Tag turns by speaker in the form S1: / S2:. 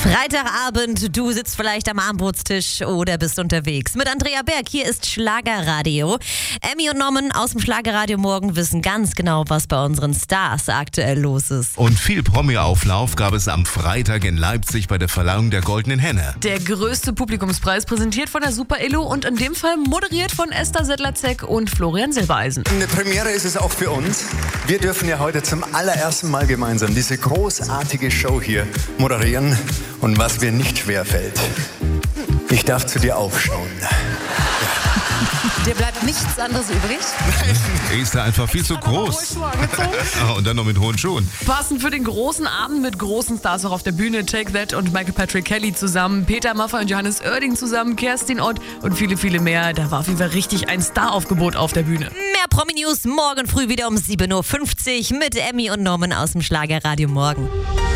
S1: Freitagabend, du sitzt vielleicht am Abendbrotstisch oder bist unterwegs. Mit Andrea Berg, hier ist Schlagerradio. Emmy und Norman aus dem Schlagerradio morgen wissen ganz genau, was bei unseren Stars aktuell los ist.
S2: Und viel Promi-Auflauf gab es am Freitag in Leipzig bei der Verleihung der Goldenen Henne.
S3: Der größte Publikumspreis präsentiert von der Super Illu und in dem Fall moderiert von Esther Sedlacek und Florian Silbereisen.
S4: Eine Premiere ist es auch für uns. Wir dürfen ja heute zum allerersten Mal gemeinsam diese großartige Show hier moderieren. Und was mir nicht schwerfällt, ich darf zu dir aufschauen.
S3: Dir bleibt nichts anderes übrig.
S2: Ist da einfach viel zu groß. Und dann noch mit hohen Schuhen.
S3: Passend für den großen Abend mit großen Stars auch auf der Bühne. Take That und Michael Patrick Kelly zusammen, Peter Maffay und Johannes Oerding zusammen, Kerstin Ott und viele, viele mehr. Da war auf jeden Fall richtig ein Staraufgebot auf der Bühne.
S1: Mehr Promi-News morgen früh wieder um 7.50 Uhr mit Emmy und Norman aus dem Schlagerradio morgen.